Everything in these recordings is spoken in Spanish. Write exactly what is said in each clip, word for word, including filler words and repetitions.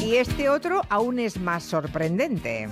Y este otro aún es más sorprendente.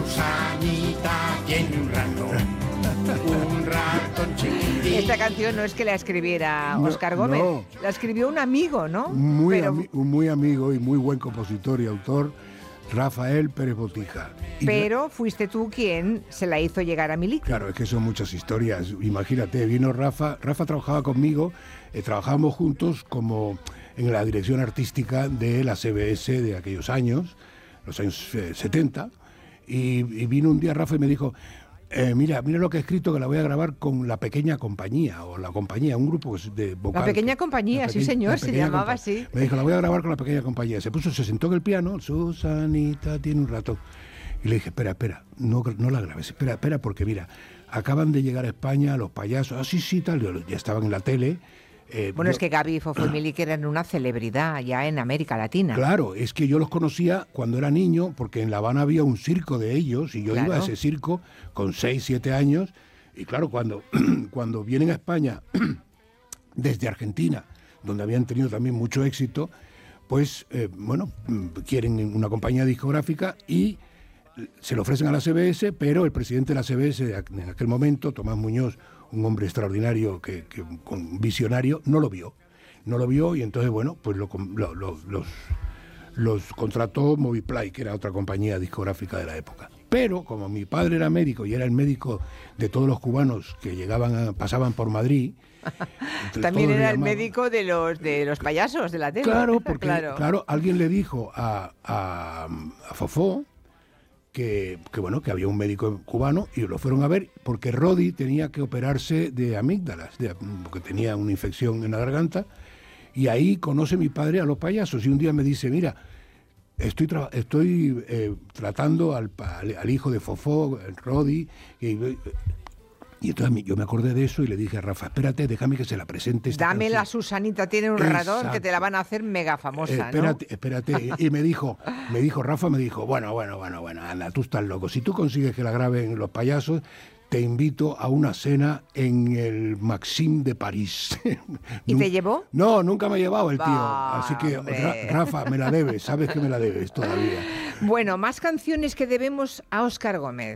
Susanita tiene un ratón, un ratón chiquitín. Esta canción no es que la escribiera No, Óscar Gómez, no. la escribió un amigo, ¿no? Muy, Pero- ami- un muy amigo y muy buen compositor y autor, Rafael Pérez Botija. Y Pero fuiste tú quien se la hizo llegar a Miliki. Claro, es que son muchas historias. Imagínate, vino Rafa, Rafa trabajaba conmigo, eh, trabajábamos juntos como en la dirección artística de la C B S de aquellos años, los años eh, setenta, y, y vino un día Rafa y me dijo, eh, mira, mira lo que he escrito, que la voy a grabar con La Pequeña Compañía, o La Compañía, un grupo de vocal. La Pequeña Compañía, La sí Peque- señor, La se Pequeña llamaba Compa- así. Me dijo, la voy a grabar con La Pequeña Compañía. Se puso, se sentó en el piano, Susanita tiene un ratón. Y le dije, espera, espera, no, no la grabes, espera, espera, porque mira, acaban de llegar a España los payasos, ah, sí, sí, tal, ya estaban en la tele. eh, Bueno, yo- es que Gaby, Fofo y Miliki eran una celebridad ya en América Latina. Claro, es que yo los conocía cuando era niño, porque en La Habana había un circo de ellos, y yo Claro. iba a ese circo con seis, siete años, y claro, cuando, cuando vienen a España desde Argentina, donde habían tenido también mucho éxito, pues, eh, bueno, mm, quieren una compañía discográfica y se lo ofrecen a la C B S, pero el presidente de la C B S de aqu- en aquel momento, Tomás Muñoz, un hombre extraordinario, que, que con un visionario, no lo vio. No lo vio y entonces, bueno, pues lo, com- lo- lo- los, los contrató Moviplay, que era otra compañía discográfica de la época. Pero como mi padre era médico y era el médico de todos los cubanos que llegaban a- pasaban por Madrid, entonces También todos le era el llamaban- médico de los de los payasos de la tele. Claro, porque Claro. claro. alguien le dijo a, a, a Fofó que, que bueno, que había un médico cubano y lo fueron a ver porque Rodi tenía que operarse de amígdalas, de- porque tenía una infección en la garganta, y ahí conoce mi padre a los payasos y un día me dice, mira, estoy tra- estoy eh, tratando al, pa- al, al hijo de Fofó, el Rodi, y, y entonces me- yo me acordé de eso y le dije a Rafa, espérate, déjame que se la presente esta Dame la canción". Susanita, tiene un ratón que Exacto. te la van a hacer mega famosa, Eh, ¿no? espérate, espérate. Y me dijo, me dijo, Rafa me dijo, bueno, bueno, bueno, bueno, anda, tú estás loco. Si tú consigues que la graben los payasos, te invito a una cena en el Maxim de París. ¿Y Nun- te llevó? No, nunca me ha llevado el tío. Va, Así que, hombre. Ra- Rafa, me la debes, sabes que me la debes todavía. Bueno, más canciones que debemos a Óscar Gómez.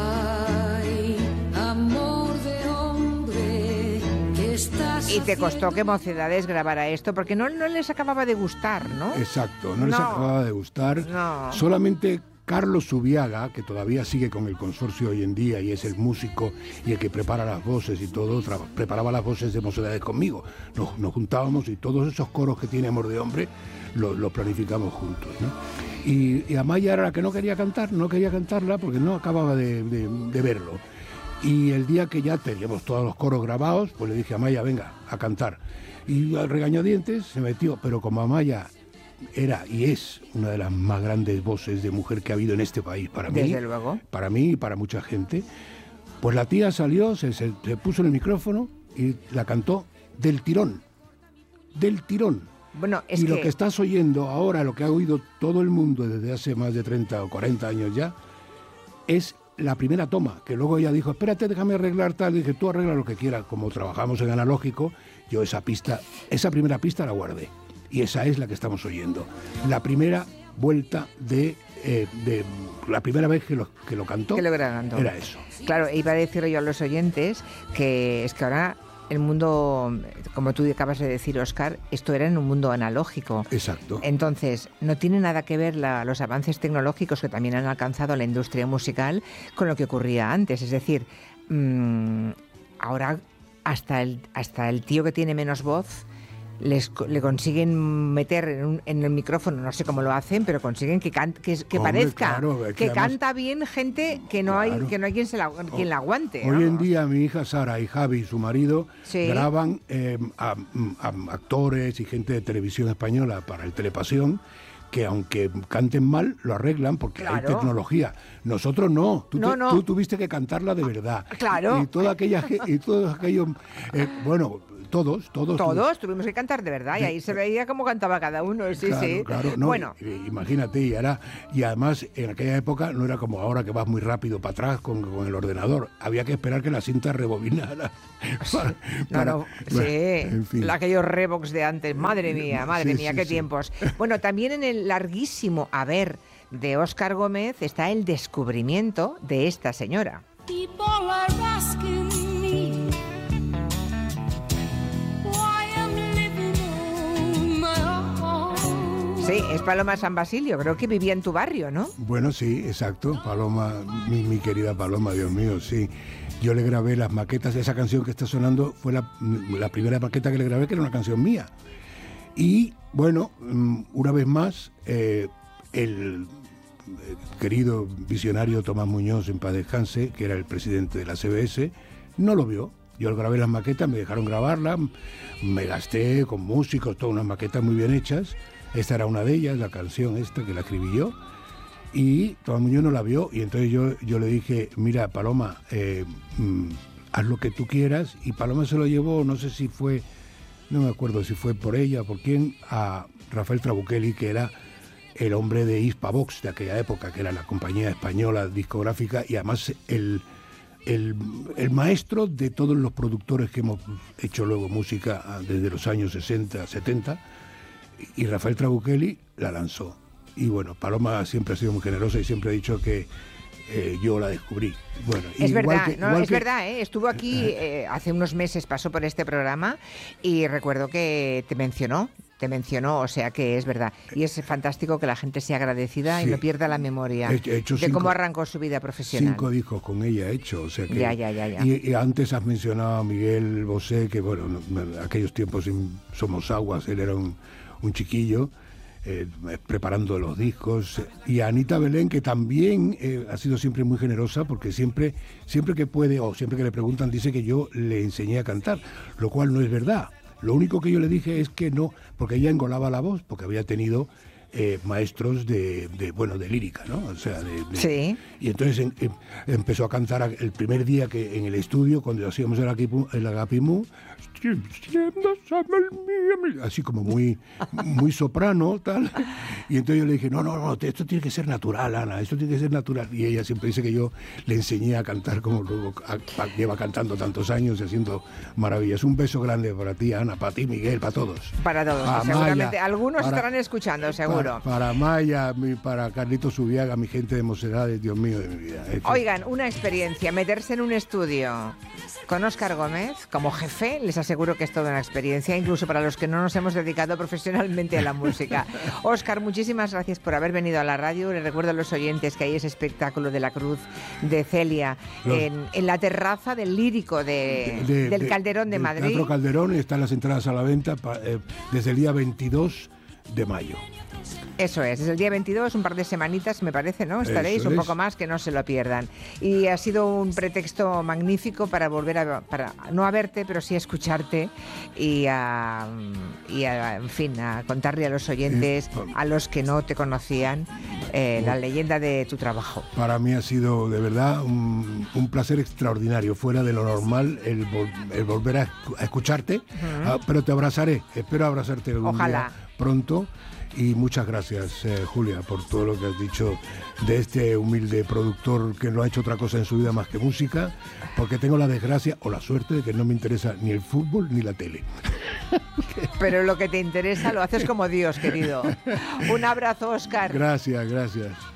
Ay, amor de hombre, que estás Y te costó haciendo? que Mocedades grabara esto, porque no, no les acababa de gustar, ¿no? Exacto, no les No. acababa de gustar. No. Solamente Carlos Zubiaga, que todavía sigue con el consorcio hoy en día y es el músico y el que prepara las voces y todo, tra- preparaba las voces de Mocedades conmigo. Nos, nos juntábamos y todos esos coros que tiene Amor de Hombre los lo planificamos juntos, ¿no? Y, y Amaya era la que no quería cantar, no quería cantarla porque no acababa de, de- de verlo. Y el día que ya teníamos todos los coros grabados, pues le dije a Amaya, venga, a cantar. Y al regañadientes se metió, pero como Amaya era y es una de las más grandes voces de mujer que ha habido en este país para mí. Desde luego. Para mí y para mucha gente. Pues la tía salió, se, se- se puso en el micrófono y la cantó del tirón. Del tirón. Bueno, es y que, lo que estás oyendo ahora, lo que ha oído todo el mundo desde hace más de treinta o cuarenta años ya, es la primera toma, que luego ella dijo, espérate, déjame arreglar tal, y dije, tú arregla lo que quieras, como trabajamos en analógico, yo esa pista, esa primera pista la guardé, y esa es la que estamos oyendo, la primera vuelta de, eh, de la primera vez que lo, que lo cantó, que lo grabando. era eso. Claro, iba a decirle yo a los oyentes que es que ahora el mundo, como tú acabas de decir, Óscar, esto era en un mundo analógico. Exacto. Entonces, no tiene nada que ver la- los avances tecnológicos que también han alcanzado la industria musical con lo que ocurría antes. Es decir, mmm, ahora hasta el, hasta el tío que tiene menos voz les, co- le consiguen meter en, un- en el micrófono, no sé cómo lo hacen, pero consiguen que, can- que, que Hombre, parezca claro, es que que además- canta bien gente que no hay Claro. que no hay quien, se la, quien la aguante. Hoy en vamos. día mi hija Sara y Javi, su marido, Sí. graban eh, a, a actores y gente de televisión española para el Telepasión, que aunque canten mal, lo arreglan porque hay Claro. tecnología. Nosotros no. Tú, No, te- no. tú tuviste que cantarla de verdad. Claro. Y toda aquella ge- y todos aquellos, eh, bueno, todos, todos. Todos tuvimos que cantar de verdad y ahí se veía cómo cantaba cada uno, sí, Claro, sí. claro, no, Bueno, i- imagínate, y, ahora, y además en aquella época no era como ahora que vas muy rápido para atrás con, con el ordenador, había que esperar que la cinta rebobinara. para- no, para- no, bueno, sí, en fin. aquellos Revox de antes, madre mía, madre Sí, mía, sí, qué sí. tiempos. Bueno, también en el del larguísimo haber de Óscar Gómez está el descubrimiento de esta señora. People are asking me why I'm living on my own. Sí, es Paloma San Basilio, creo que vivía en tu barrio, ¿no? Bueno, sí, exacto, Paloma, mi, mi querida Paloma, Dios mío, sí. Yo le grabé las maquetas, esa canción que está sonando fue la, la primera maqueta que le grabé, que era una canción mía. Y bueno, una vez más, eh, el querido visionario Tomás Muñoz, en paz descanse, que era el presidente de la C B S, no lo vio. Yo grabé las maquetas, me dejaron grabarlas, me gasté con músicos, todas unas maquetas muy bien hechas. Esta era una de ellas, la canción esta, que la escribí yo. Y Tomás Muñoz no la vio, y entonces yo, yo le dije, mira, Paloma, eh, mm, haz lo que tú quieras. Y Paloma se lo llevó, no sé si fue, no me acuerdo si fue por ella, por quién, a Rafael Trabuchelli, que era el hombre de Hispavox de aquella época, que era la compañía española discográfica, y además el, el, el maestro de todos los productores que hemos hecho luego música desde los años sesenta, setenta, y Rafael Trabuchelli la lanzó. Y bueno, Paloma siempre ha sido muy generosa y siempre ha dicho que eh, yo la descubrí. Bueno, es igual verdad, que, no, igual es que, verdad, ¿eh? Estuvo aquí eh, hace unos meses, pasó por este programa y recuerdo que te mencionó, te mencionó, o sea que es verdad. Y es fantástico que la gente sea agradecida sí. y no pierda la memoria he, he hecho de cinco, cómo arrancó su vida profesional. Cinco discos con ella he hecho, o sea que... Ya, ya, ya, ya. Y, y antes has mencionado a Miguel Bosé, que bueno, en aquellos tiempos en Somos Aguas, él era un, un chiquillo, Eh, preparando los discos, y a Anita Belén, que también eh, ha sido siempre muy generosa, porque siempre siempre que puede o siempre que le preguntan dice que yo le enseñé a cantar, lo cual no es verdad. Lo único que yo le dije es que no, porque ella engolaba la voz, porque había tenido eh, maestros de, de bueno de lírica, ¿no? O sea, de, de, sí. Y entonces en, en, empezó a cantar el primer día que en el estudio, cuando hacíamos el, Agapimu, el Agapimú, así como muy muy soprano, tal. Y entonces yo le dije, no, no, no, esto tiene que ser natural, Ana, esto tiene que ser natural. Y ella siempre dice que yo le enseñé a cantar como luego a, a, lleva cantando tantos años y haciendo maravillas. Un beso grande para ti, Ana, para ti, Miguel, para todos. Para todos, para seguramente. Maya, algunos para, estarán escuchando, seguro. Para, para Maya, mi, para Carlitos Zubiaga, mi gente de Mocedades, Dios mío de mi vida. Es Oigan, una experiencia, meterse en un estudio con Óscar Gómez como jefe, les aseguro que es toda una experiencia, incluso para los que no nos hemos dedicado profesionalmente a la música. Óscar, muchísimas gracias por haber venido a la radio. Les recuerdo a los oyentes que hay ese espectáculo de la Cruz de Celia los, en, en la terraza del Lírico de, de, del de, Calderón de, de Madrid. Teatro Calderón, están las entradas a la venta pa, eh, desde el día veintidós de mayo. Eso es, es el día veintidós, un par de semanitas me parece, ¿no? Estaréis Eso un es. poco más, que no se lo pierdan. Y ha sido un pretexto magnífico para volver a, para no a verte, pero sí a escucharte y a, y a en fin, a contarle a los oyentes, a los que no te conocían, eh, la leyenda de tu trabajo. Para mí ha sido de verdad un, un placer extraordinario, fuera de lo normal, el, vol el volver a, a escucharte, uh-huh. ah, pero te abrazaré, espero abrazarte algún Ojalá. día pronto. Y muchas gracias, eh, Julia, por todo lo que has dicho de este humilde productor que no ha hecho otra cosa en su vida más que música, porque tengo la desgracia o la suerte de que no me interesa ni el fútbol ni la tele. Pero lo que te interesa lo haces como Dios, querido. Un abrazo, Óscar. Gracias, gracias.